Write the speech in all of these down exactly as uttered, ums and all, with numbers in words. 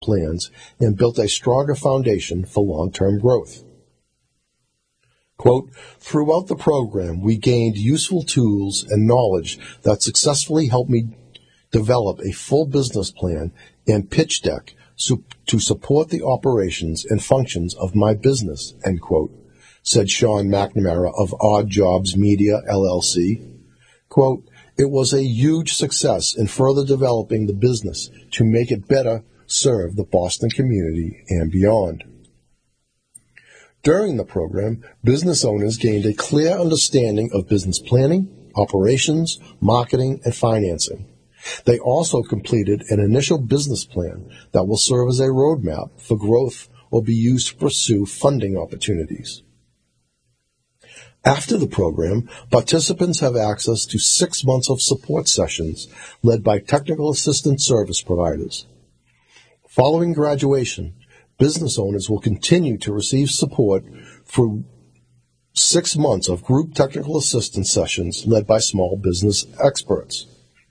plans and built a stronger foundation for long-term growth. Quote, throughout the program, we gained useful tools and knowledge that successfully helped me develop a full business plan and pitch deck so, to support the operations and functions of my business, end quote, said Sean McNamara of Odd Jobs Media, L L C. Quote, it was a huge success in further developing the business to make it better serve the Boston community and beyond. During the program, business owners gained a clear understanding of business planning, operations, marketing, and financing. They also completed an initial business plan that will serve as a roadmap for growth or be used to pursue funding opportunities. After the program, participants have access to six months of support sessions led by technical assistance service providers. Following graduation, business owners will continue to receive support through six months of group technical assistance sessions led by small business experts.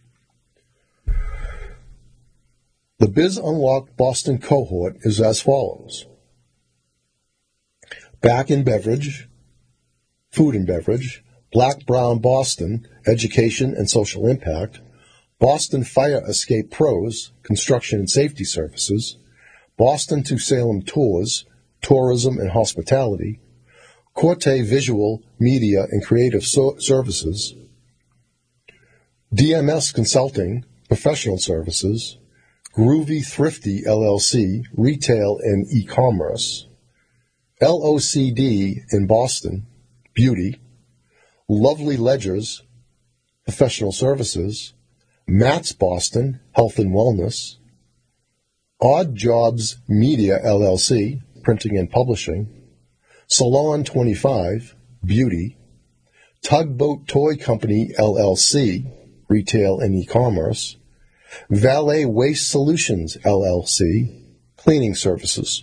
The Biz Unlocked Boston cohort is as follows. Back in Beverage, Food and Beverage, Black Brown Boston, Education and Social Impact, Boston Fire Escape Pros, Construction and Safety Services, Boston to Salem Tours, Tourism and Hospitality, Corte Visual, Media and Creative so- Services, D M S Consulting, Professional Services, Groovy Thrifty L L C, Retail and E-Commerce, L O C D in Boston, Beauty, Lovely Ledgers, Professional Services, Matt's Boston, Health and Wellness, Odd Jobs Media L L C, Printing and Publishing, Salon twenty-five, Beauty, Tugboat Toy Company L L C, Retail and E-Commerce, Valet Waste Solutions L L C, Cleaning Services.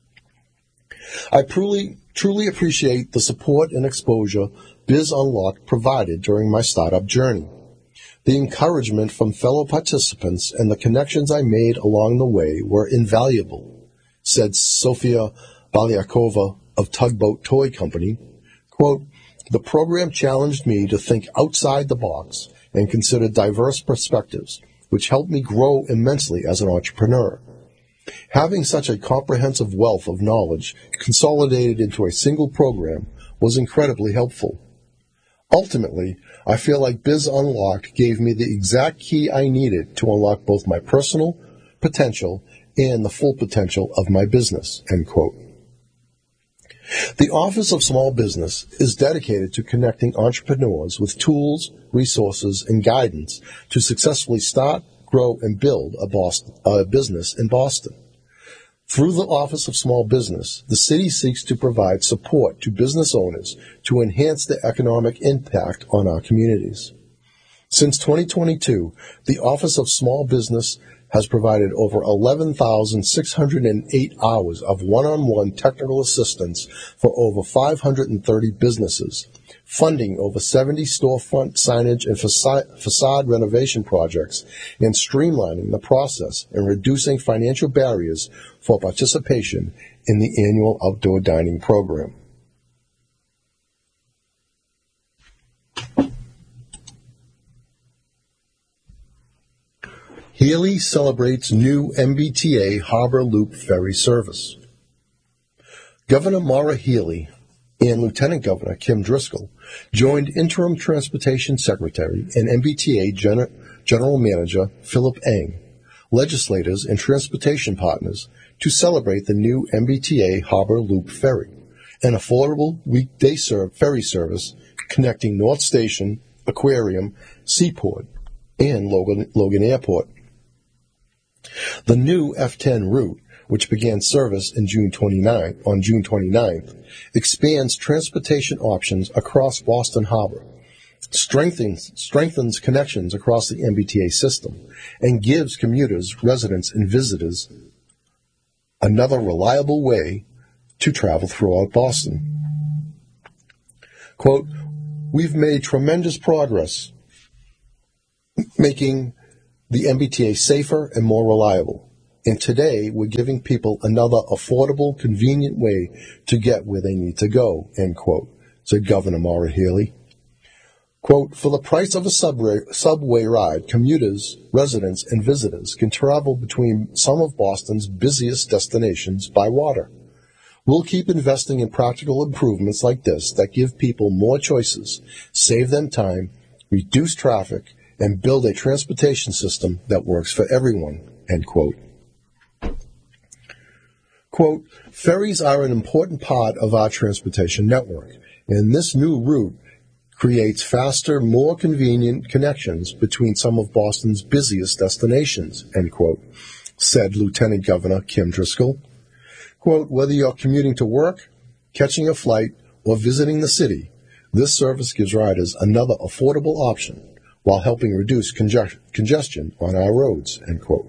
I truly, truly appreciate the support and exposure Biz Unlocked provided during my startup journey. The encouragement from fellow participants and the connections I made along the way were invaluable, said Sofia Balyakova of Tugboat Toy Company. Quote, the program challenged me to think outside the box and consider diverse perspectives, which helped me grow immensely as an entrepreneur. Having such a comprehensive wealth of knowledge consolidated into a single program was incredibly helpful. Ultimately, I feel like Biz Unlocked gave me the exact key I needed to unlock both my personal potential and the full potential of my business, end quote. The Office of Small Business is dedicated to connecting entrepreneurs with tools, resources, and guidance to successfully start, grow, and build a, Boston, a business in Boston. Through the Office of Small Business, the city seeks to provide support to business owners to enhance the economic impact on our communities. Since twenty twenty-two, the Office of Small Business has provided over eleven thousand six hundred eight hours of one-on-one technical assistance for over five hundred thirty businesses, funding over seventy storefront signage and facade, facade renovation projects, and streamlining the process and reducing financial barriers for participation in the annual outdoor dining program. Healy celebrates new M B T A Harbor Loop ferry service. Governor Maura Healey and Lieutenant Governor Kim Driscoll joined Interim Transportation Secretary and M B T A Gen- General Manager Philip Eng, legislators and transportation partners, to celebrate the new M B T A Harbor Loop ferry, an affordable weekday ser- ferry service connecting North Station, Aquarium, Seaport, and Logan, Logan Airport. The new F ten route, which began service in June twenty-ninth, on June twenty-ninth, expands transportation options across Boston Harbor, strengthens, strengthens connections across the M B T A system, and gives commuters, residents, and visitors another reliable way to travel throughout Boston. Quote, we've made tremendous progress making the M B T A safer and more reliable. And today, we're giving people another affordable, convenient way to get where they need to go, end quote, said Governor Maura Healey. Quote, for the price of a subway, subway ride, commuters, residents, and visitors can travel between some of Boston's busiest destinations by water. We'll keep investing in practical improvements like this that give people more choices, save them time, reduce traffic, and build a transportation system that works for everyone, end quote. Quote, ferries are an important part of our transportation network, and this new route creates faster, more convenient connections between some of Boston's busiest destinations, end quote, said Lieutenant Governor Kim Driscoll. Quote, whether you're commuting to work, catching a flight, or visiting the city, this service gives riders another affordable option while helping reduce conge- congestion on our roads, end quote.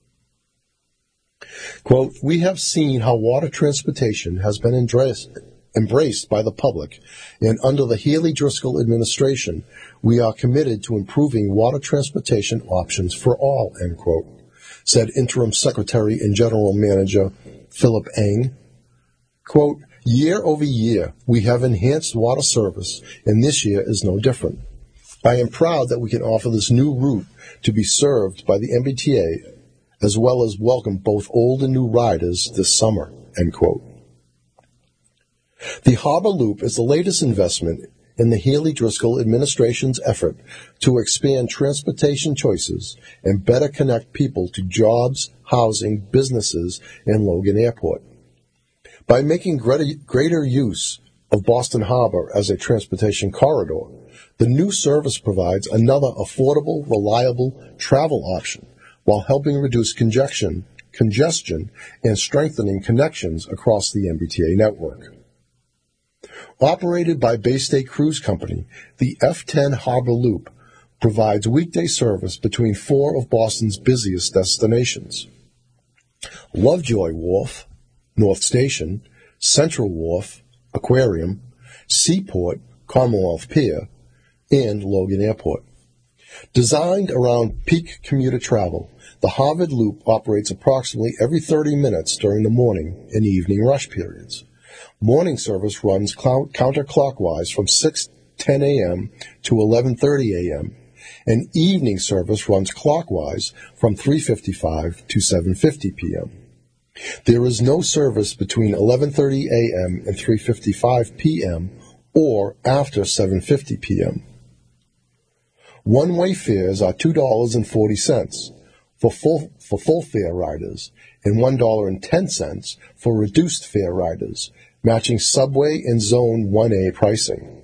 Quote, we have seen how water transportation has been embraced, embraced by the public, and under the Healey-Driscoll administration, we are committed to improving water transportation options for all, end quote, said Interim Secretary and General Manager Philip Eng. Quote, year over year, we have enhanced water service, and this year is no different. I am proud that we can offer this new route to be served by the M B T A, as well as welcome both old and new riders this summer, end quote. The Harbor Loop is the latest investment in the Healey-Driscoll administration's effort to expand transportation choices and better connect people to jobs, housing, businesses, and Logan Airport. By making greater use of Boston Harbor as a transportation corridor, the new service provides another affordable, reliable travel option while helping reduce congestion, congestion and strengthening connections across the M B T A network. Operated by Bay State Cruise Company, the F ten Harbor Loop provides weekday service between four of Boston's busiest destinations: Lovejoy Wharf, North Station, Central Wharf, Aquarium, Seaport, Commonwealth Pier, and Logan Airport. Designed around peak commuter travel, the Harvard Loop operates approximately every thirty minutes during the morning and evening rush periods. Morning service runs counterclockwise from six ten a.m. to eleven thirty a.m., and evening service runs clockwise from three fifty-five to seven fifty p.m. There is no service between eleven thirty a.m. and three fifty-five p.m. or after seven fifty p.m. One-way fares are two dollars and forty cents for full, for full fare riders and one dollar and ten cents for reduced fare riders, matching Subway and Zone one A pricing.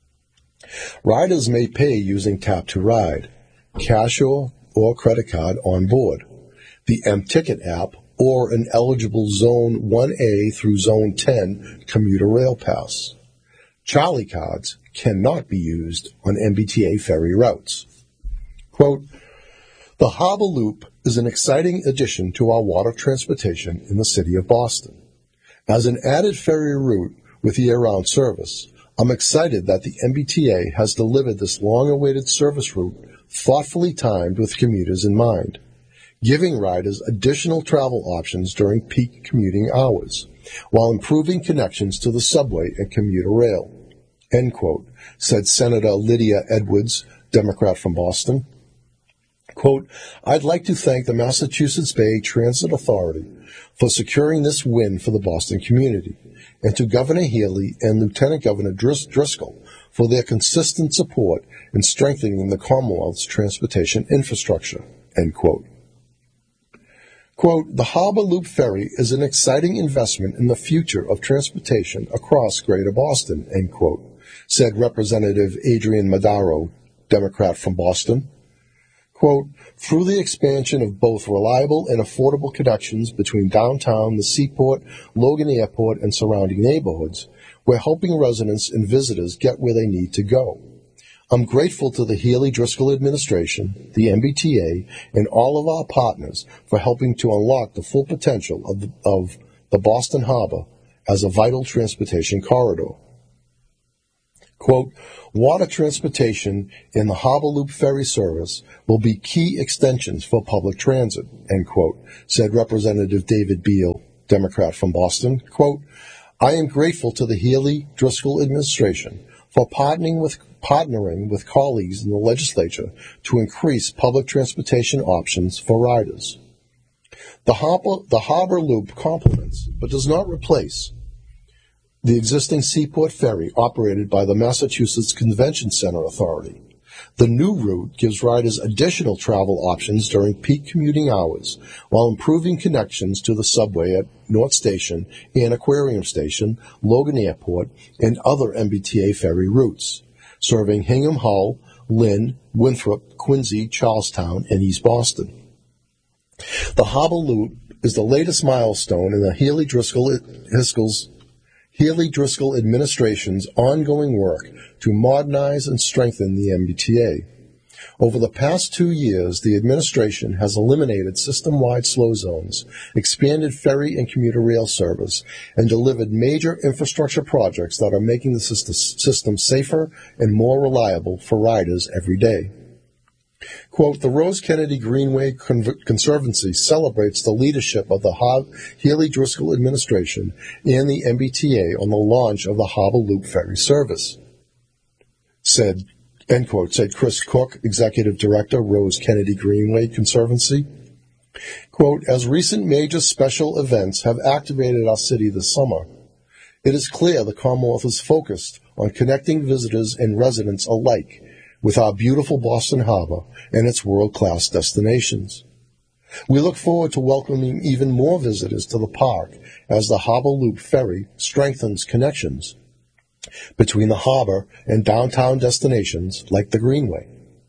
Riders may pay using Tap to Ride, cash or, or credit card on board, the M-Ticket app, or an eligible Zone one A through Zone ten commuter rail pass. Charlie cards cannot be used on M B T A ferry routes. Quote, the Harbor Loop is an exciting addition to our water transportation in the city of Boston. As an added ferry route with year-round service, I'm excited that the M B T A has delivered this long-awaited service route thoughtfully timed with commuters in mind, giving riders additional travel options during peak commuting hours, while improving connections to the subway and commuter rail, end quote, said Senator Lydia Edwards, Democrat from Boston. Quote, I'd like to thank the Massachusetts Bay Transit Authority for securing this win for the Boston community, and to Governor Healey and Lieutenant Governor Dris- Driscoll for their consistent support in strengthening the Commonwealth's transportation infrastructure, end quote. Quote, the Harbor Loop Ferry is an exciting investment in the future of transportation across Greater Boston, end quote, said Representative Adrian Madaro, Democrat from Boston. Quote, through the expansion of both reliable and affordable connections between downtown, the Seaport, Logan Airport, and surrounding neighborhoods, we're helping residents and visitors get where they need to go. I'm grateful to the Healey-Driscoll administration, the M B T A, and all of our partners for helping to unlock the full potential of the, of the Boston Harbor as a vital transportation corridor. Quote, water transportation and the Harbor Loop ferry service will be key extensions for public transit, end quote, said Representative David Beal, Democrat from Boston. Quote, I am grateful to the Healey-Driscoll administration for partnering with, partnering with colleagues in the legislature to increase public transportation options for riders. The Harbor, the Harbor Loop complements, but does not replace, the existing Seaport Ferry operated by the Massachusetts Convention Center Authority. The new route gives riders additional travel options during peak commuting hours while improving connections to the subway at North Station and Aquarium Station, Logan Airport, and other M B T A ferry routes, serving Hingham, Hull, Lynn, Winthrop, Quincy, Charlestown, and East Boston. The Harbor Loop is the latest milestone in the Healey-Driscoll's Healey-Driscoll administration's ongoing work to modernize and strengthen the M B T A. Over the past two years, the administration has eliminated system-wide slow zones, expanded ferry and commuter rail service, and delivered major infrastructure projects that are making the system safer and more reliable for riders every day. Quote, the Rose Kennedy Greenway Conservancy celebrates the leadership of the Healey-Driscoll administration and the M B T A on the launch of the Harbor Loop ferry service, said, end quote, said Chris Cook, Executive Director, Rose Kennedy Greenway Conservancy. Quote, as recent major special events have activated our city this summer, it is clear the Commonwealth is focused on connecting visitors and residents alike with our beautiful Boston Harbor and its world-class destinations. We look forward to welcoming even more visitors to the park as the Harbor Loop ferry strengthens connections between the harbor and downtown destinations like the Greenway.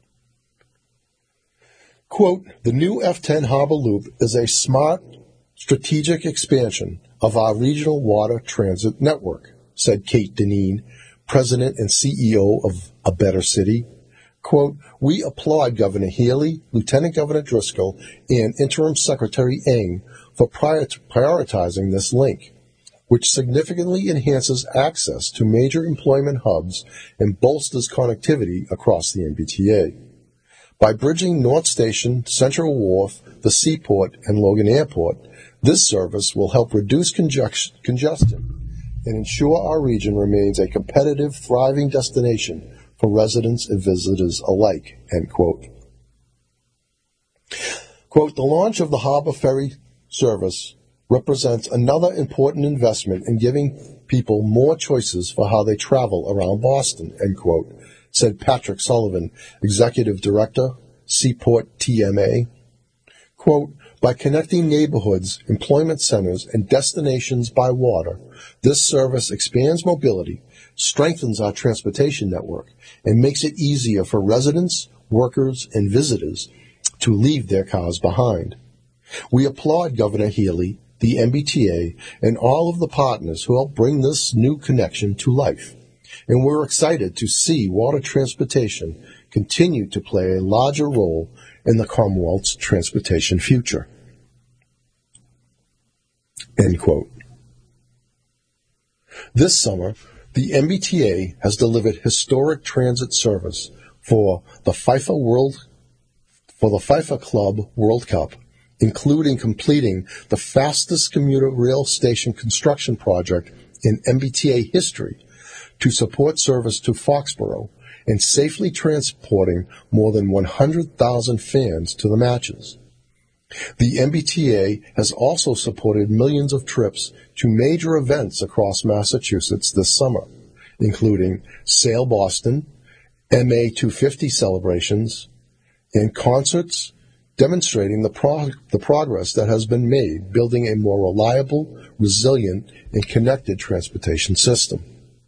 Quote, the new F ten Harbor Loop is a smart, strategic expansion of our regional water transit network, said Kate Deneen, President and C E O of A Better City. Quote, we applaud Governor Healey, Lieutenant Governor Driscoll, and Interim Secretary Ng for prior prioritizing this link, which significantly enhances access to major employment hubs and bolsters connectivity across the M B T A. By bridging North Station, Central Wharf, the Seaport, and Logan Airport, this service will help reduce congestion and ensure our region remains a competitive, thriving destination for residents and visitors alike, end quote. Quote, the launch of the Harbor Ferry service represents another important investment in giving people more choices for how they travel around Boston, end quote, said Patrick Sullivan, Executive Director, Seaport T M A. Quote, by connecting neighborhoods, employment centers, and destinations by water, this service expands mobility, strengthens our transportation network, and makes it easier for residents, workers, and visitors to leave their cars behind. We applaud Governor Healey, the M B T A, and all of the partners who helped bring this new connection to life. And we're excited to see water transportation continue to play a larger role in the Commonwealth's transportation future. End quote. This summer, the M B T A has delivered historic transit service for the FIFA World, for the FIFA Club World Cup, including completing the fastest commuter rail station construction project in M B T A history to support service to Foxborough and safely transporting more than one hundred thousand fans to the matches. The M B T A has also supported millions of trips to major events across Massachusetts this summer, including Sail Boston, M A two fifty celebrations, and concerts demonstrating the, pro- the progress that has been made building a more reliable, resilient, and connected transportation system.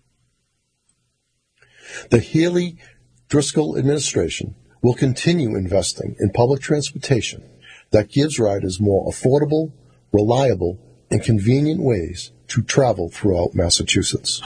The Healey-Driscoll administration will continue investing in public transportation that gives riders more affordable, reliable, and convenient ways to travel throughout Massachusetts.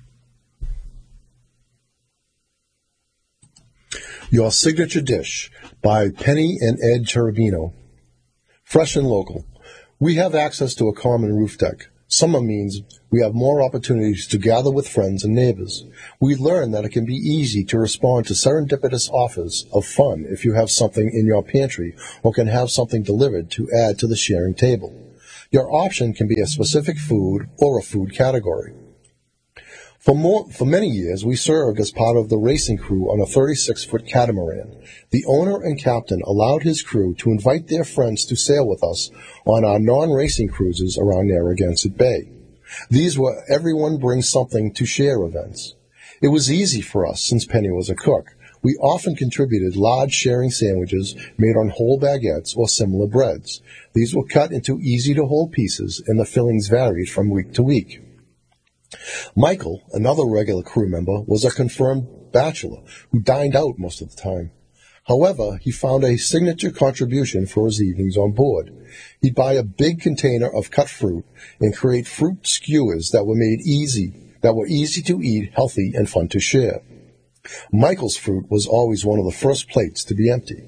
Your Signature Dish by Penny and Ed Cherubino. Fresh and local. We have access to a common roof deck, Summer means we have more opportunities to gather with friends and neighbors. We learn that it can be easy to respond to serendipitous offers of fun if you have something in your pantry or can have something delivered to add to the sharing table. Your option can be a specific food or a food category. For, more, for many years, we served as part of the racing crew on a thirty-six foot catamaran. The owner and captain allowed his crew to invite their friends to sail with us on our non-racing cruises around Narragansett Bay. These were everyone brings something to share events. It was easy for us since Penny was a cook. We often contributed large sharing sandwiches made on whole baguettes or similar breads. These were cut into easy-to-hold pieces, and the fillings varied from week to week. Michael, another regular crew member, was a confirmed bachelor who dined out most of the time. However, he found a signature contribution for his evenings on board. He'd buy a big container of cut fruit and create fruit skewers that were made easy, that were easy to eat, healthy, and fun to share. Michael's fruit was always one of the first plates to be empty.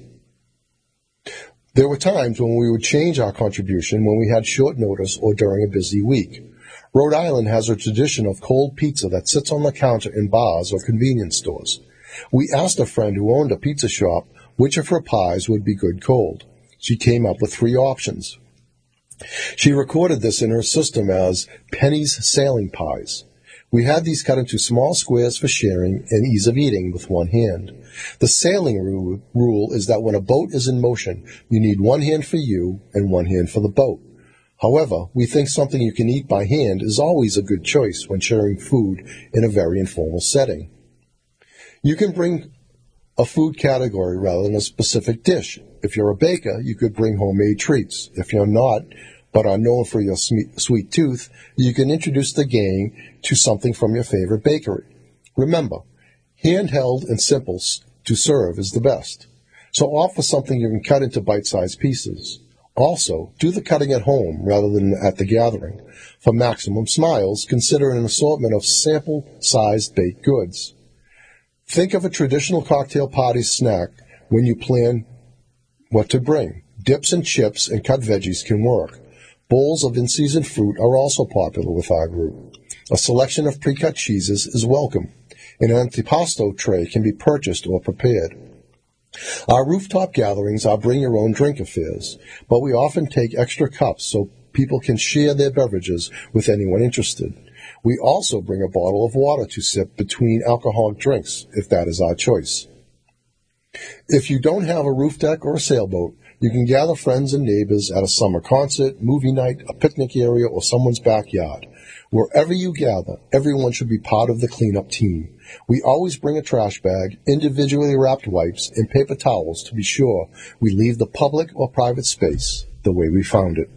There were times when we would change our contribution when we had short notice or during a busy week. Rhode Island has a tradition of cold pizza that sits on the counter in bars or convenience stores. We asked a friend who owned a pizza shop which of her pies would be good cold. She came up with three options. She recorded this in her system as Penny's Sailing Pies. We had these cut into small squares for sharing and ease of eating with one hand. The sailing rule is that when a boat is in motion, you need one hand for you and one hand for the boat. However, we think something you can eat by hand is always a good choice when sharing food in a very informal setting. You can bring a food category rather than a specific dish. If you're a baker, you could bring homemade treats. If you're not, but are known for your sweet tooth, you can introduce the gang to something from your favorite bakery. Remember, handheld and simple to serve is the best. So offer something you can cut into bite-sized pieces. Also, do the cutting at home rather than at the gathering. For maximum smiles, consider an assortment of sample-sized baked goods. Think of a traditional cocktail party snack when you plan what to bring. Dips and chips and cut veggies can work. Bowls of in-season fruit are also popular with our group. A selection of pre-cut cheeses is welcome. An antipasto tray can be purchased or prepared. Our rooftop gatherings are bring-your-own-drink affairs, but we often take extra cups so people can share their beverages with anyone interested. We also bring a bottle of water to sip between alcoholic drinks, if that is our choice. If you don't have a roof deck or a sailboat, you can gather friends and neighbors at a summer concert, movie night, a picnic area, or someone's backyard. Wherever you gather, everyone should be part of the cleanup team. We always bring a trash bag, individually wrapped wipes, and paper towels to be sure we leave the public or private space the way we found it.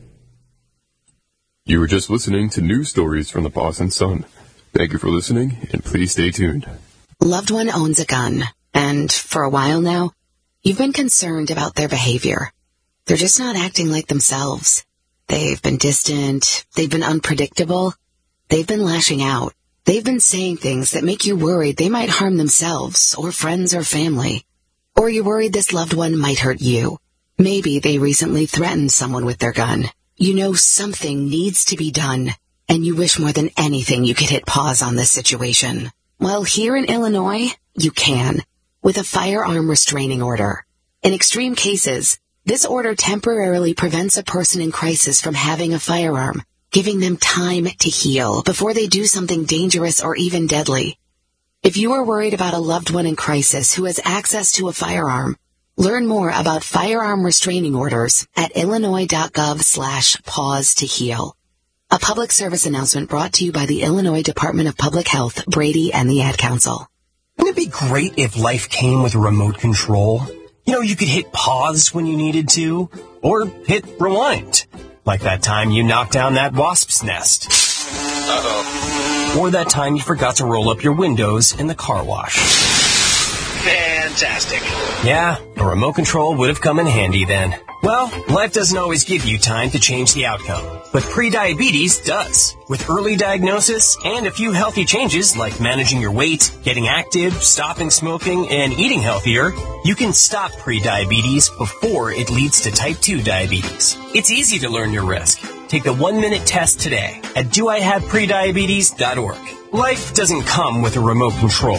You were just listening to news stories from the Boston Sun. Thank you for listening, and please stay tuned. Loved one owns a gun, and for a while now, you've been concerned about their behavior. They're just not acting like themselves. They've been distant, they've been unpredictable, they've been lashing out. They've been saying things that make you worried they might harm themselves or friends or family. Or you're worried this loved one might hurt you. Maybe they recently threatened someone with their gun. You know something needs to be done, and you wish more than anything you could hit pause on this situation. Well, here in Illinois, you can, with a firearm restraining order. In extreme cases, this order temporarily prevents a person in crisis from having a firearm, giving them time to heal before they do something dangerous or even deadly. If you are worried about a loved one in crisis who has access to a firearm, learn more about firearm restraining orders at illinois.gov slash pause to heal. A public service announcement brought to you by the Illinois Department of Public Health, Brady, and the Ad Council. Wouldn't it be great if life came with a remote control? You know, you could hit pause when you needed to, or hit rewind. Like that time you knocked down that wasp's nest. Uh-oh. Or that time you forgot to roll up your windows in the car wash. Fantastic. Yeah, a remote control would have come in handy then. Well, life doesn't always give you time to change the outcome, but prediabetes does. With early diagnosis and a few healthy changes like managing your weight, getting active, stopping smoking, and eating healthier, you can stop prediabetes before it leads to type two diabetes. It's easy to learn your risk. Take the one-minute test today at do I have prediabetes dot org. Life doesn't come with a remote control.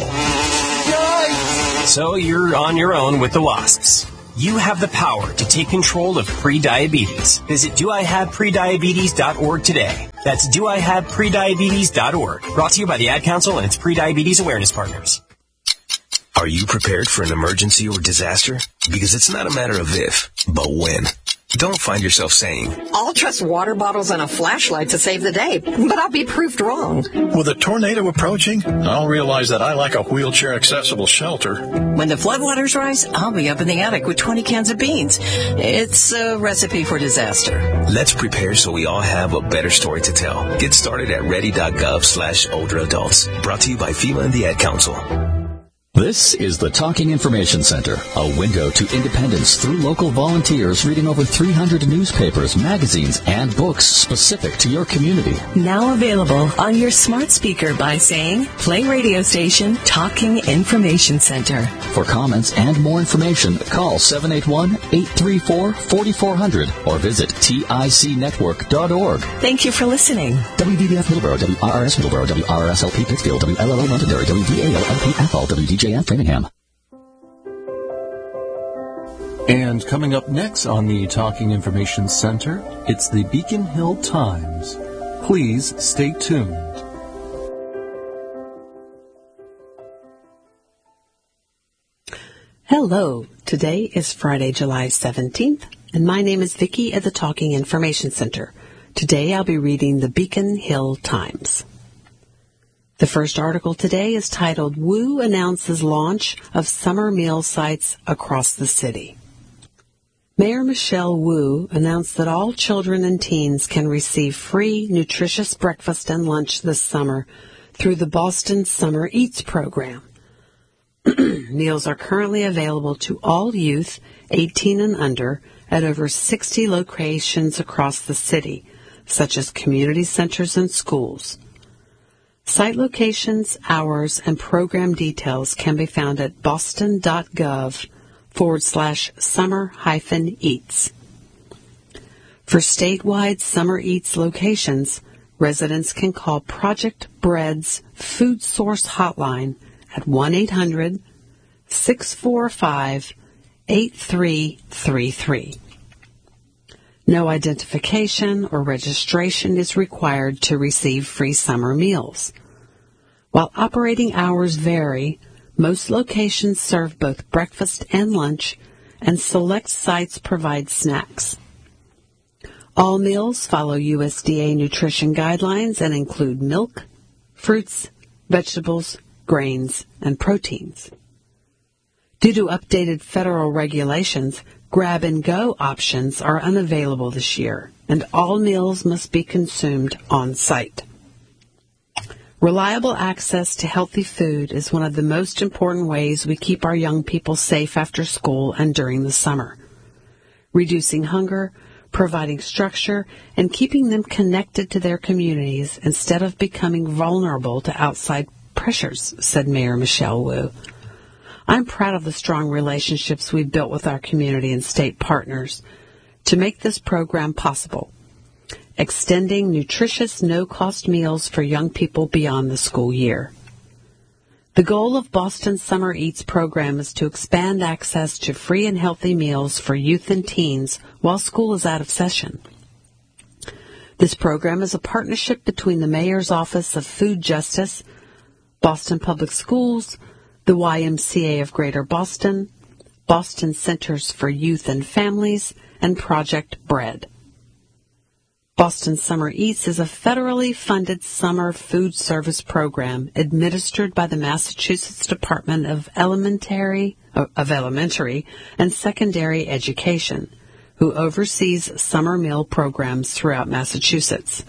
So you're on your own with the wasps. You have the power to take control of prediabetes. Visit do I have prediabetes dot org today. That's do I have prediabetes dot org. Brought to you by the Ad Council and its Prediabetes Awareness Partners. Are you prepared for an emergency or disaster? Because it's not a matter of if, but when. Don't find yourself saying, I'll trust water bottles and a flashlight to save the day, but I'll be proved wrong. With a tornado approaching, I'll realize that I lack a wheelchair-accessible shelter. When the floodwaters rise, I'll be up in the attic with twenty cans of beans. It's a recipe for disaster. Let's prepare so we all have a better story to tell. Get started at ready.gov slash older adults. Brought to you by FEMA and the Ad Council. This is the Talking Information Center, a window to independence through local volunteers reading over three hundred newspapers, magazines, and books specific to your community. Now available on your smart speaker by saying, play radio station Talking Information Center. For comments and more information, call seven eight one, eight three four, four four zero zero or visit tic network dot org. Thank you for listening. W D B F Middleborough, W R R S Middleborough, W R R S L P Pittsfield, W L L O Londonderry, W V A L L P Athol, W D J F Framingham. And coming up next on the Talking Information Center, it's the Beacon Hill Times. Please stay tuned. Hello. Today is Friday, July seventeenth, and my name is Vicki at the Talking Information Center. Today I'll be reading the Beacon Hill Times. The first article today is titled, W U Announces Launch of Summer Meal Sites Across the City. Mayor Michelle Wu announced that all children and teens can receive free, nutritious breakfast and lunch this summer through the Boston Summer Eats program. Meals are currently available to all youth, eighteen and under, at over sixty locations across the city, such as community centers and schools. Site locations, hours, and program details can be found at boston.gov forward slash summer hyphen eats. For statewide Summer Eats locations, residents can call Project Bread's Food Source Hotline at one eight hundred, six four five, eight three three three. No identification or registration is required to receive free summer meals. While operating hours vary, most locations serve both breakfast and lunch, and select sites provide snacks. All meals follow U S D A nutrition guidelines and include milk, fruits, vegetables, grains, and proteins. Due to updated federal regulations, grab-and-go options are unavailable this year, and all meals must be consumed on-site. Reliable access to healthy food is one of the most important ways we keep our young people safe after school and during the summer. Reducing hunger, providing structure, and keeping them connected to their communities instead of becoming vulnerable to outside pressures, said Mayor Michelle Wu. I'm proud of the strong relationships we've built with our community and state partners to make this program possible, extending nutritious, no-cost meals for young people beyond the school year. The goal of Boston Summer Eats program is to expand access to free and healthy meals for youth and teens while school is out of session. This program is a partnership between the Mayor's Office of Food Justice, Boston Public Schools, the Y M C A of Greater Boston, Boston Centers for Youth and Families, and Project Bread. Boston Summer Eats is a federally funded summer food service program administered by the Massachusetts Department of Elementary, of Elementary and Secondary Education, who oversees summer meal programs throughout Massachusetts.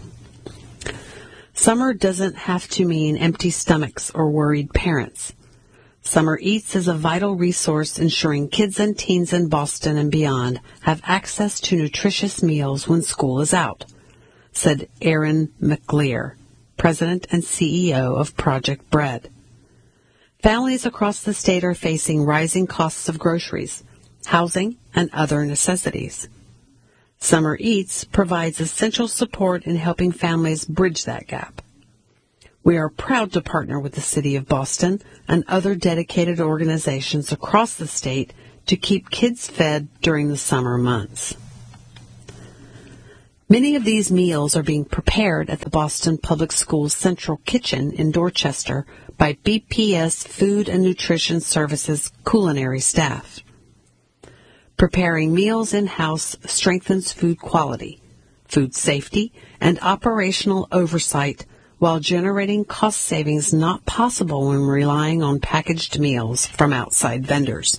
Summer doesn't have to mean empty stomachs or worried parents. Summer Eats is a vital resource ensuring kids and teens in Boston and beyond have access to nutritious meals when school is out, said Aaron McLear, President and C E O of Project Bread. Families across the state are facing rising costs of groceries, housing, and other necessities. Summer Eats provides essential support in helping families bridge that gap. We are proud to partner with the City of Boston and other dedicated organizations across the state to keep kids fed during the summer months. Many of these meals are being prepared at the Boston Public Schools Central Kitchen in Dorchester by B P S Food and Nutrition Services culinary staff. Preparing meals in-house strengthens food quality, food safety, and operational oversight while generating cost savings not possible when relying on packaged meals from outside vendors.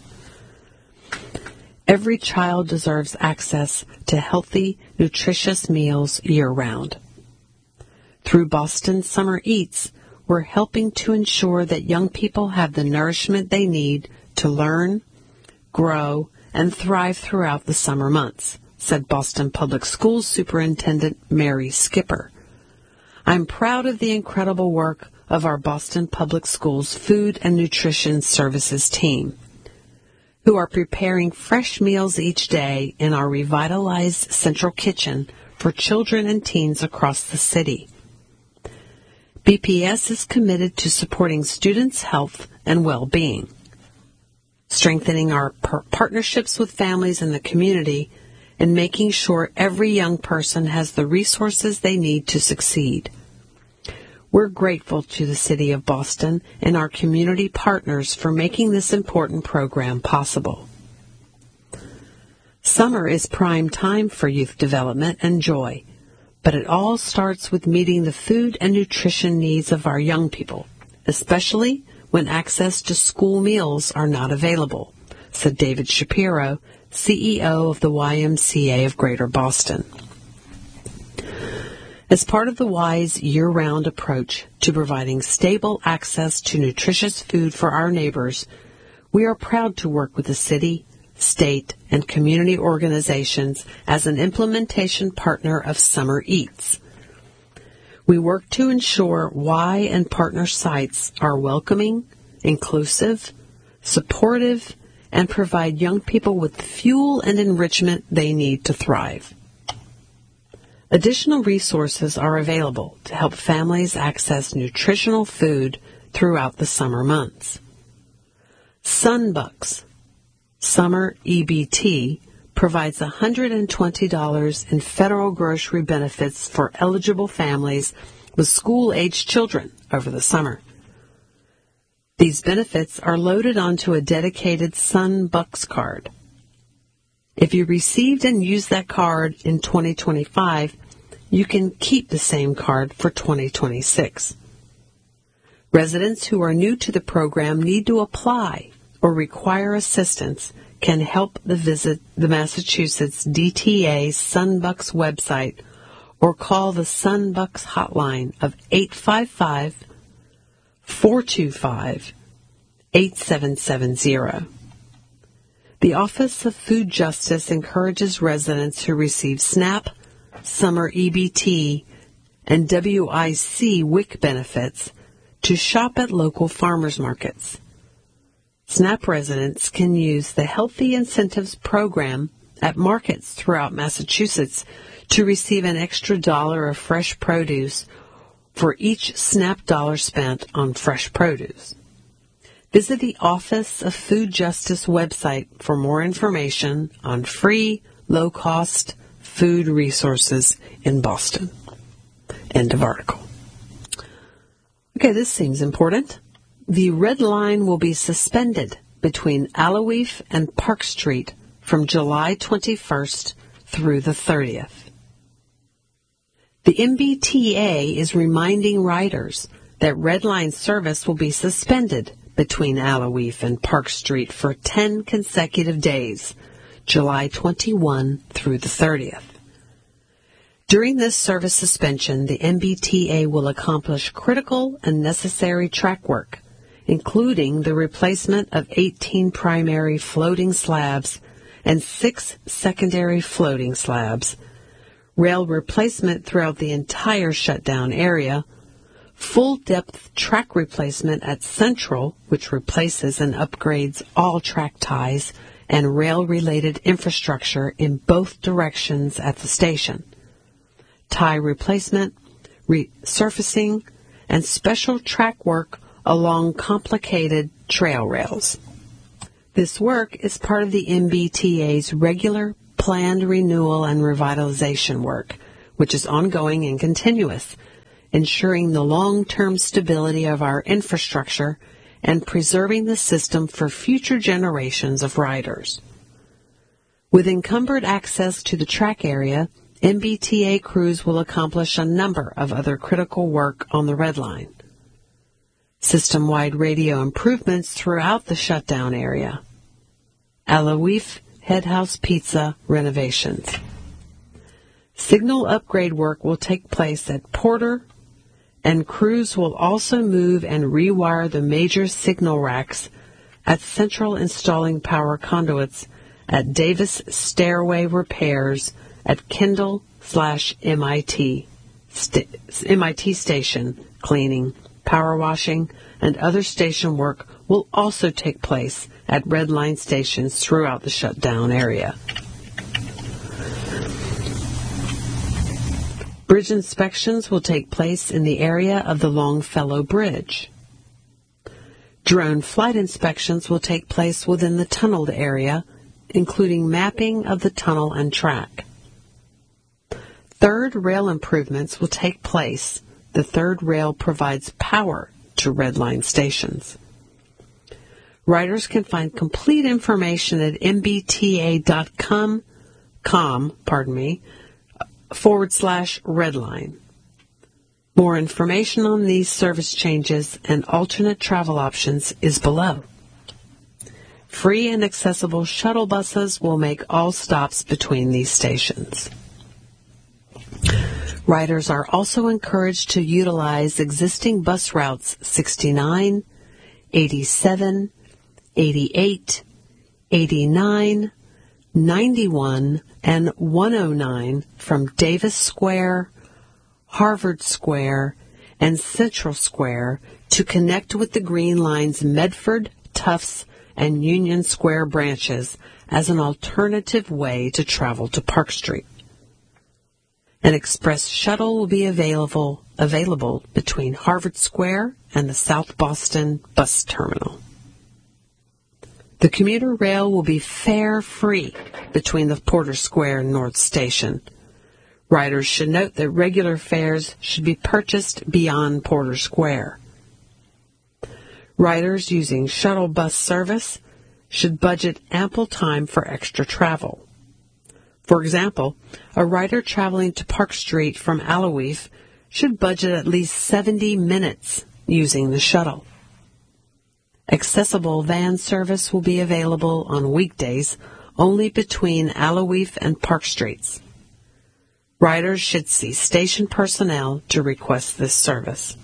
Every child deserves access to healthy, nutritious meals year-round. Through Boston Summer Eats, we're helping to ensure that young people have the nourishment they need to learn, grow, and thrive throughout the summer months, said Boston Public Schools Superintendent Mary Skipper. I'm proud of the incredible work of our Boston Public Schools Food and Nutrition Services team, who are preparing fresh meals each day in our revitalized central kitchen for children and teens across the city. B P S is committed to supporting students' health and well-being, strengthening our par- partnerships with families in the community, and making sure every young person has the resources they need to succeed. We're grateful to the City of Boston and our community partners for making this important program possible. Summer is prime time for youth development and joy, but it all starts with meeting the food and nutrition needs of our young people, especially when access to school meals are not available, said David Shapiro, C E O of the Y M C A of Greater Boston. As part of the Y's year-round approach to providing stable access to nutritious food for our neighbors, we are proud to work with the city, state, and community organizations as an implementation partner of Summer Eats. We work to ensure Y and partner sites are welcoming, inclusive, supportive, and provide young people with the fuel and enrichment they need to thrive. Additional resources are available to help families access nutritional food throughout the summer months. Sunbucks, Summer E B T, provides one hundred twenty dollars in federal grocery benefits for eligible families with school-aged children over the summer. These benefits are loaded onto a dedicated Sunbucks card. If you received and used that card in twenty twenty-five, you can keep the same card for twenty twenty-six. Residents who are new to the program need to apply or require assistance can help the visit the Massachusetts D T A Sunbucks website or call the Sunbucks hotline of eight five five, four two five, eight seven seven zero. The Office of Food Justice encourages residents who receive SNAP, Summer E B T, and W I C W I C benefits to shop at local farmers markets. SNAP residents can use the Healthy Incentives program at markets throughout Massachusetts to receive an extra dollar of fresh produce for each SNAP dollar spent on fresh produce. Visit the Office of Food Justice website for more information on free, low-cost food resources in Boston. End of article. Okay, this seems important. The Red Line will be suspended between Alaweef and Park Street from July twenty-first through the thirtieth. The M B T A is reminding riders that Red Line service will be suspended between Alaweef and Park Street for ten consecutive days, July twenty-first through the thirtieth. During this service suspension, the M B T A will accomplish critical and necessary track work, including the replacement of eighteen primary floating slabs and six secondary floating slabs, rail replacement throughout the entire shutdown area, full-depth track replacement at Central, which replaces and upgrades all track ties and rail-related infrastructure in both directions at the station, tie replacement, resurfacing, and special track work along complicated trail rails. This work is part of the M B T A's regular planned renewal and revitalization work, which is ongoing and continuous, ensuring the long-term stability of our infrastructure and preserving the system for future generations of riders. With encumbered access to the track area, M B T A crews will accomplish a number of other critical work on the Red Line. System-wide radio improvements throughout the shutdown area. Alawif Headhouse Pizza renovations. Signal upgrade work will take place at Porter, and crews will also move and rewire the major signal racks at Central, installing power conduits at Davis Stairway Repairs at Kendall slash M I T, st- M I T station. Cleaning, power washing, and other station work will also take place at Red Line stations throughout the shutdown area. Bridge inspections will take place in the area of the Longfellow Bridge. Drone flight inspections will take place within the tunneled area, including mapping of the tunnel and track. Third rail improvements will take place. The third rail provides power to Red Line stations. Riders can find complete information at m b t a dot com, com, pardon me, forward slash redline. More information on these service changes and alternate travel options is below. Free and accessible shuttle buses will make all stops between these stations. Riders are also encouraged to utilize existing bus routes sixty-nine, eighty-seven, eighty-eight, eighty-nine, ninety-one, and one oh nine from Davis Square, Harvard Square, and Central Square to connect with the Green Line's Medford, Tufts, and Union Square branches as an alternative way to travel to Park Street. An express shuttle will be available available between Harvard Square and the South Boston Bus Terminal. The commuter rail will be fare-free between the Porter Square and North Station. Riders should note that regular fares should be purchased beyond Porter Square. Riders using shuttle bus service should budget ample time for extra travel. For example, a rider traveling to Park Street from Alawif should budget at least seventy minutes using the shuttle. Accessible van service will be available on weekdays only between Alawif and Park Streets. Riders should see station personnel to request this service.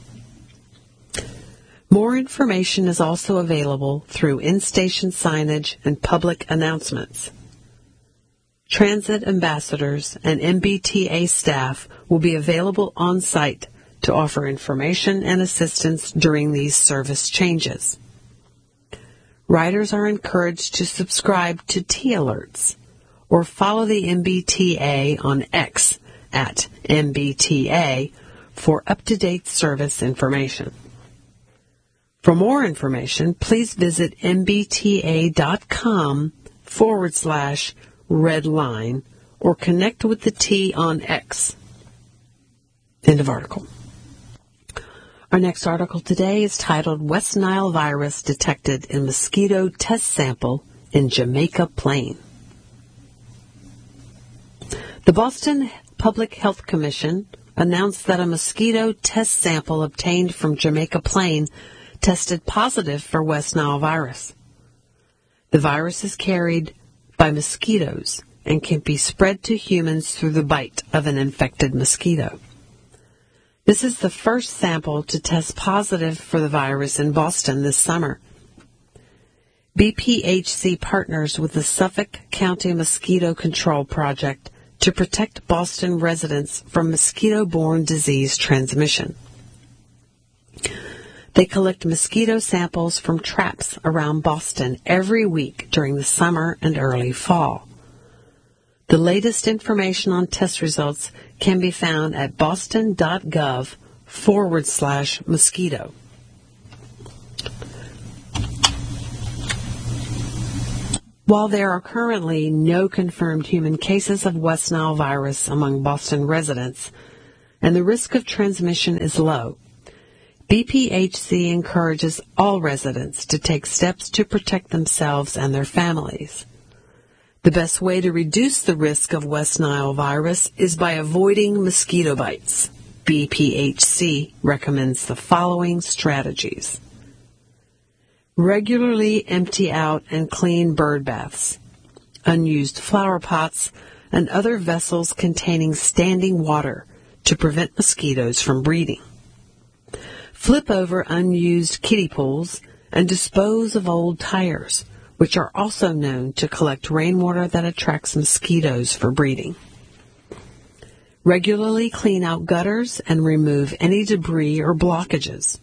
More information is also available through in-station signage and public announcements. Transit ambassadors and M B T A staff will be available on site to offer information and assistance during these service changes. Riders are encouraged to subscribe to T-Alerts or follow the M B T A on X at M B T A for up-to-date service information. For more information, please visit mbta.com forward slash red line or connect with the T on X. End of article. Our next article today is titled West Nile Virus Detected in Mosquito Test Sample in Jamaica Plain. The Boston Public Health Commission announced that a mosquito test sample obtained from Jamaica Plain tested positive for West Nile virus. The virus is carried by mosquitoes and can be spread to humans through the bite of an infected mosquito. This is the first sample to test positive for the virus in Boston this summer. B P H C partners with the Suffolk County Mosquito Control Project to protect Boston residents from mosquito-borne disease transmission. They collect mosquito samples from traps around Boston every week during the summer and early fall. The latest information on test results can be found at boston.gov forward slash mosquito. While there are currently no confirmed human cases of West Nile virus among Boston residents, and the risk of transmission is low, B P H C encourages all residents to take steps to protect themselves and their families. The best way to reduce the risk of West Nile virus is by avoiding mosquito bites. B P H C recommends the following strategies. Regularly empty out and clean bird baths, unused flower pots, and other vessels containing standing water to prevent mosquitoes from breeding. Flip over unused kiddie pools and dispose of old tires, which are also known to collect rainwater that attracts mosquitoes for breeding. Regularly clean out gutters and remove any debris or blockages.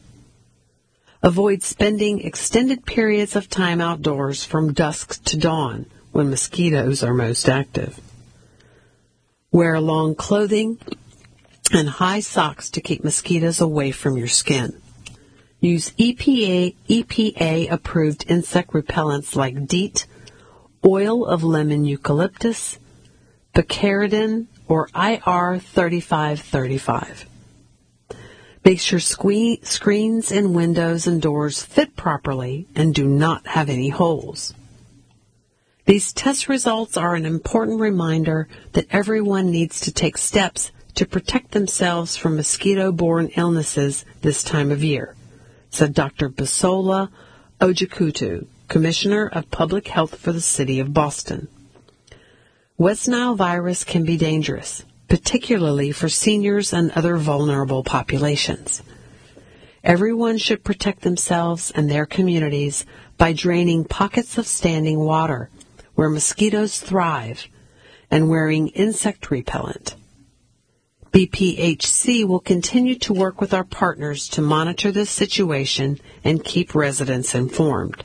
Avoid spending extended periods of time outdoors from dusk to dawn when mosquitoes are most active. Wear long clothing and high socks to keep mosquitoes away from your skin. Use E P A, E P A-approved insect repellents like DEET, oil of lemon eucalyptus, picaridin, or I R thirty-five thirty-five. Make sure sque- screens and windows and doors fit properly and do not have any holes. These test results are an important reminder that everyone needs to take steps to protect themselves from mosquito-borne illnesses this time of year, said Doctor Bisola Ojikutu, Commissioner of Public Health for the City of Boston. West Nile virus can be dangerous, particularly for seniors and other vulnerable populations. Everyone should protect themselves and their communities by draining pockets of standing water where mosquitoes thrive and wearing insect repellent. B P H C will continue to work with our partners to monitor this situation and keep residents informed.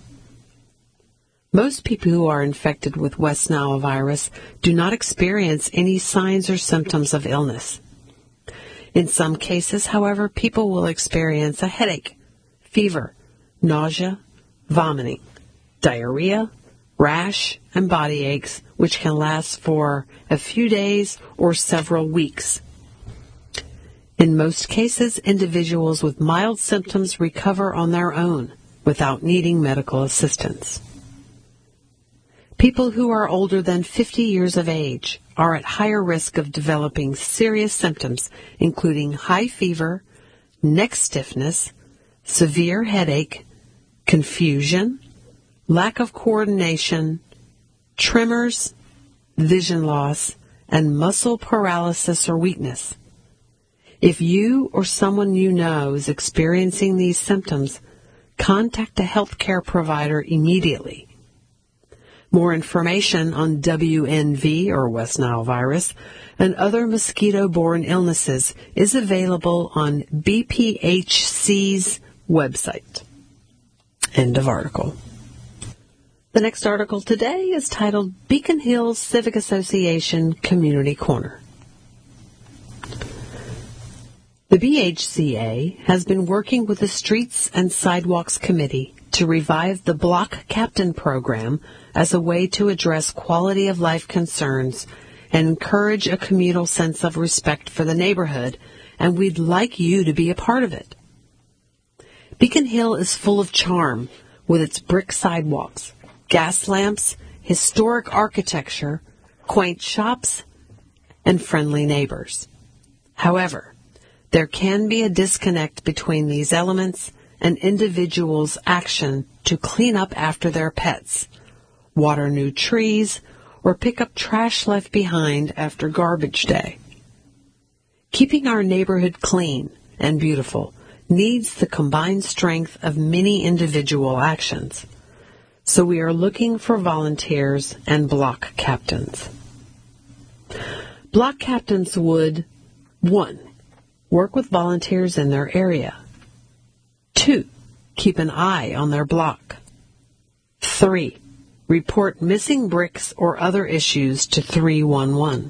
Most people who are infected with West Nile virus do not experience any signs or symptoms of illness. In some cases, however, people will experience a headache, fever, nausea, vomiting, diarrhea, rash, and body aches, which can last for a few days or several weeks. In most cases, individuals with mild symptoms recover on their own without needing medical assistance. People who are older than fifty years of age are at higher risk of developing serious symptoms, including high fever, neck stiffness, severe headache, confusion, lack of coordination, tremors, vision loss, and muscle paralysis or weakness. If you or someone you know is experiencing these symptoms, contact a healthcare provider immediately. More information on W N V or West Nile virus and other mosquito-borne illnesses is available on B P H C's website. End of article. The next article today is titled Beacon Hills Civic Association Community Corner. The B H C A has been working with the Streets and Sidewalks Committee to revive the Block Captain program as a way to address quality of life concerns and encourage a communal sense of respect for the neighborhood, and we'd like you to be a part of it. Beacon Hill is full of charm with its brick sidewalks, gas lamps, historic architecture, quaint shops, and friendly neighbors. However, there can be a disconnect between these elements and individuals' action to clean up after their pets, water new trees, or pick up trash left behind after garbage day. Keeping our neighborhood clean and beautiful needs the combined strength of many individual actions. So we are looking for volunteers and block captains. Block captains would, one, work with volunteers in their area. Two, keep an eye on their block. Three, report missing bricks or other issues to three one one.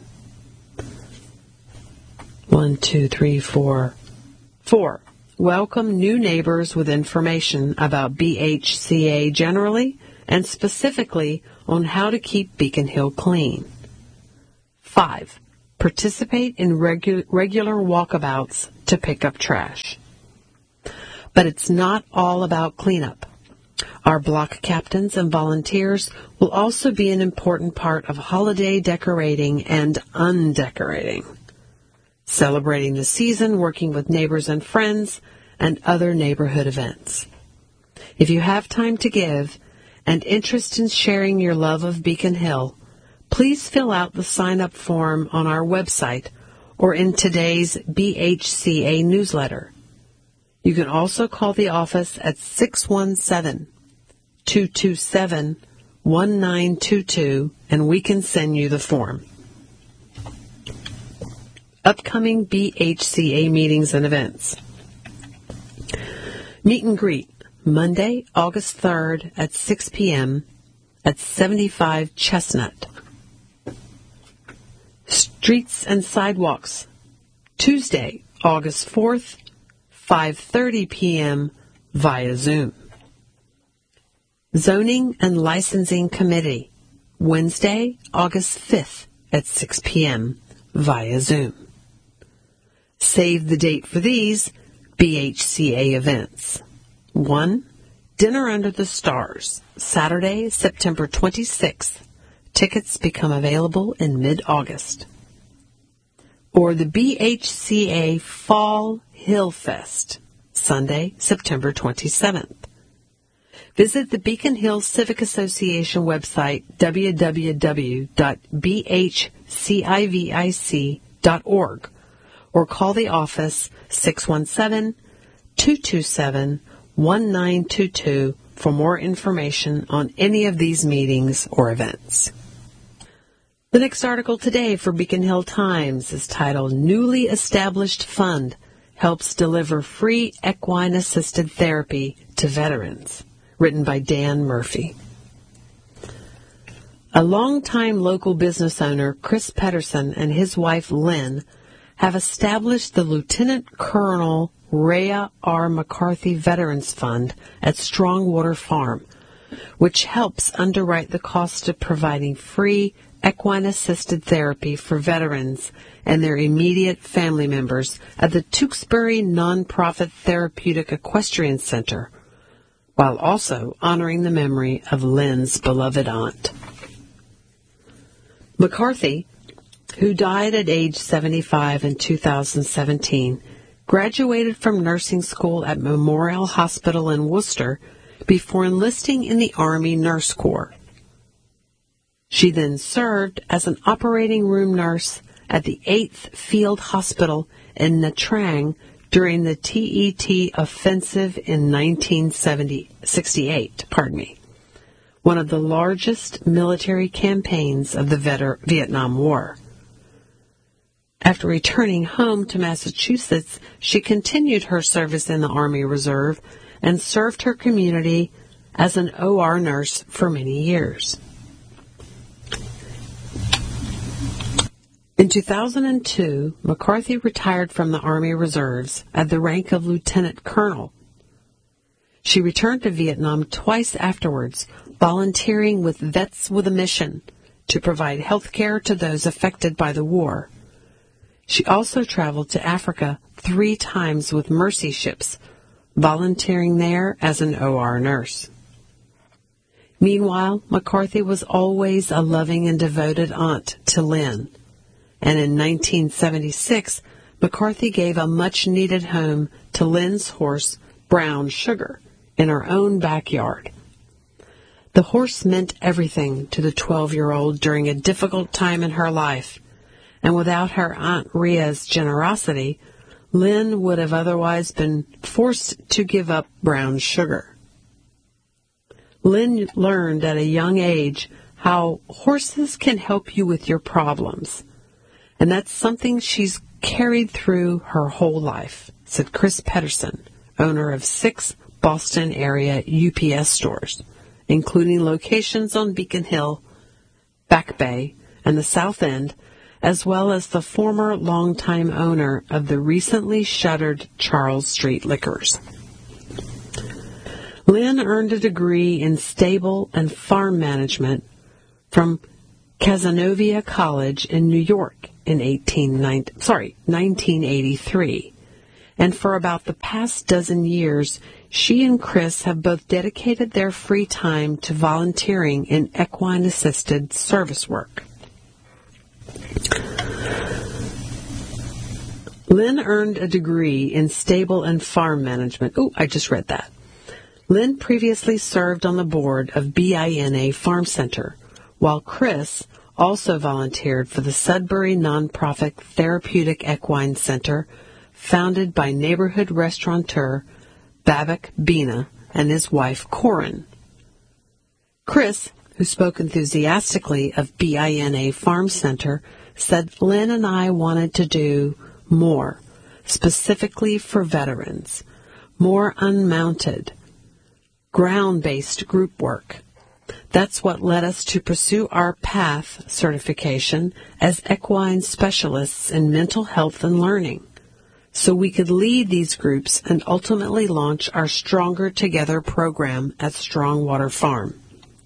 One, two, three, four. Four, welcome new neighbors with information about B H C A generally and specifically on how to keep Beacon Hill clean. Five, participate in regu- regular walkabouts to pick up trash. But it's not all about cleanup. Our block captains and volunteers will also be an important part of holiday decorating and undecorating, celebrating the season, working with neighbors and friends, and other neighborhood events. If you have time to give and interest in sharing your love of Beacon Hill, please fill out the sign-up form on our website or in today's B H C A newsletter. You can also call the office at six one seven, two two seven, one nine two two and we can send you the form. Upcoming B H C A meetings and events. Meet and greet, Monday, August third at six p.m. at seventy-five Chestnut. Streets and Sidewalks, Tuesday, August fourth, five thirty p.m. via Zoom. Zoning and Licensing Committee, Wednesday, August fifth at six p.m. via Zoom. Save the date for these B H C A events. One, Dinner Under the Stars, Saturday, September twenty-sixth. Tickets become available in mid-August. Or the B H C A Fall Hill Fest, Sunday, September twenty-seventh. Visit the Beacon Hill Civic Association website, w w w dot b h civic dot org, or call the office six one seven, two two seven, one nine two two for more information on any of these meetings or events. The next article today for Beacon Hill Times is titled Newly Established Fund Helps Deliver Free Equine-Assisted Therapy to Veterans, written by Dan Murphy. A longtime local business owner, Chris Pedersen, and his wife, Lynn, have established the Lieutenant Colonel Rhea R. McCarthy Veterans Fund at Strongwater Farm, which helps underwrite the cost of providing free equine-assisted therapy for veterans and their immediate family members at the Tewksbury Nonprofit Therapeutic Equestrian Center, while also honoring the memory of Lynn's beloved aunt. McCarthy, who died at age seventy-five in two thousand seventeen, graduated from nursing school at Memorial Hospital in Worcester before enlisting in the Army Nurse Corps. She then served as an operating room nurse at the eighth Field Hospital in Nha Trang during the T E T offensive in nineteen sixty-eight, pardon me, one of the largest military campaigns of the Veter- Vietnam War. After returning home to Massachusetts, she continued her service in the Army Reserve and served her community as an O R nurse for many years. In two thousand two, McCarthy retired from the Army Reserves at the rank of Lieutenant Colonel. She returned to Vietnam twice afterwards, volunteering with Vets with a Mission to provide health care to those affected by the war. She also traveled to Africa three times with Mercy ships, volunteering there as an O R nurse. Meanwhile, McCarthy was always a loving and devoted aunt to Lynn, and in nineteen seventy-six, McCarthy gave a much-needed home to Lynn's horse, Brown Sugar, in her own backyard. The horse meant everything to the twelve-year-old during a difficult time in her life, and without her Aunt Rhea's generosity, Lynn would have otherwise been forced to give up Brown Sugar. Lynn learned at a young age how horses can help you with your problems, and that's something she's carried through her whole life, said Chris Pedersen, owner of six Boston area U P S stores, including locations on Beacon Hill, Back Bay, and the South End, as well as the former longtime owner of the recently shuttered Charles Street Liquors. Lynn earned a degree in stable and farm management from Cazenovia College in New York in eighteen ninety, sorry, nineteen eighty-three. And for about the past dozen years, she and Chris have both dedicated their free time to volunteering in equine-assisted service work. Lynn earned a degree in stable and farm management. Oh, I just read that. Lynn previously served on the board of B I N A Farm Center, while Chris also volunteered for the Sudbury nonprofit Therapeutic Equine Center, founded by neighborhood restaurateur Babak Bina and his wife Corin. Chris, who spoke enthusiastically of B I N A Farm Center, said Lynn and I wanted to do more, specifically for veterans, more unmounted, ground-based group work. That's what led us to pursue our PATH certification as equine specialists in mental health and learning, so we could lead these groups and ultimately launch our Stronger Together program at Strongwater Farm.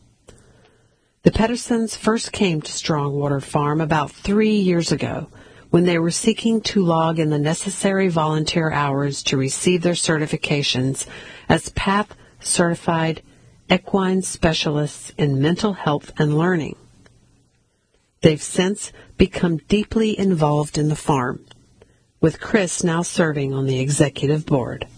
The Pedersons first came to Strongwater Farm about three years ago when they were seeking to log in the necessary volunteer hours to receive their certifications as PATH certified equine specialists in mental health and learning. They've since become deeply involved in the farm, with Chris now serving on the executive board.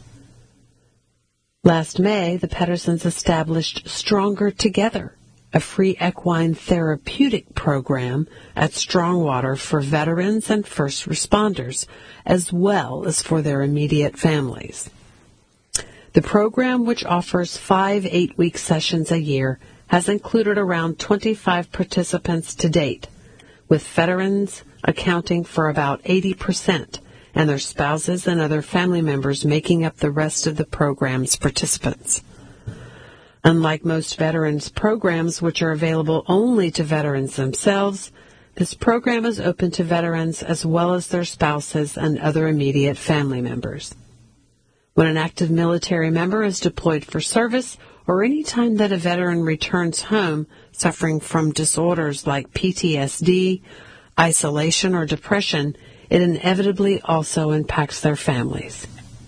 Last May, the Pedersons established Stronger Together, a free equine therapeutic program at Strongwater for veterans and first responders, as well as for their immediate families. The program, which offers five eight-week sessions a year, has included around twenty-five participants to date, with veterans accounting for about eighty percent, and their spouses and other family members making up the rest of the program's participants. Unlike most veterans programs, which are available only to veterans themselves, this program is open to veterans as well as their spouses and other immediate family members. When an active military member is deployed for service, or any time that a veteran returns home suffering from disorders like P T S D, isolation, or depression, it inevitably also impacts their families.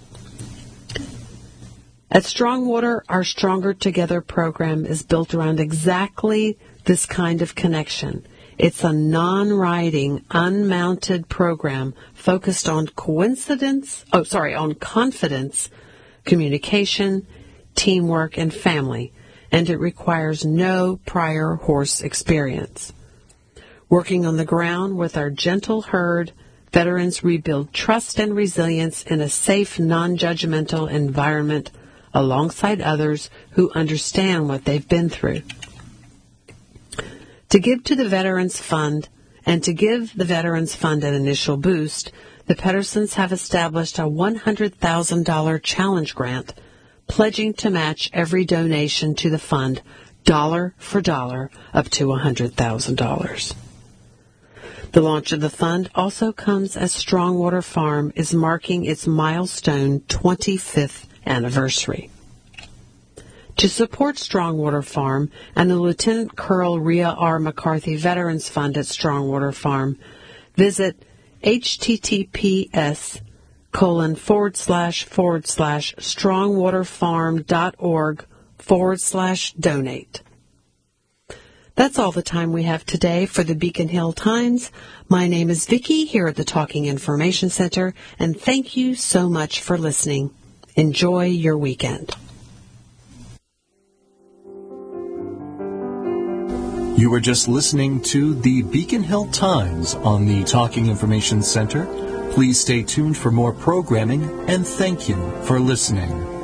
At Strongwater, our Stronger Together program is built around exactly this kind of connection. It's a non-riding, unmounted program focused on coincidence, oh, sorry, on confidence, communication, teamwork, and family, and it requires no prior horse experience. Working on the ground with our gentle herd, veterans rebuild trust and resilience in a safe, non-judgmental environment alongside others who understand what they've been through. To give to the Veterans Fund and to give the Veterans Fund an initial boost, the Pedersons have established a one hundred thousand dollars challenge grant, pledging to match every donation to the fund, dollar for dollar, up to one hundred thousand dollars. The launch of the fund also comes as Strongwater Farm is marking its milestone twenty-fifth anniversary. To support Strongwater Farm and the Lieutenant Colonel Rhea R. McCarthy Veterans Fund at Strongwater Farm, visit https colon forward slash forward slash strongwaterfarm.org forward slash donate. That's all the time we have today for the Beacon Hill Times. My name is Vicki here at the Talking Information Center, and thank you so much for listening. Enjoy your weekend. You were just listening to the Beacon Hill Times on the Talking Information Center. Please stay tuned for more programming, and thank you for listening.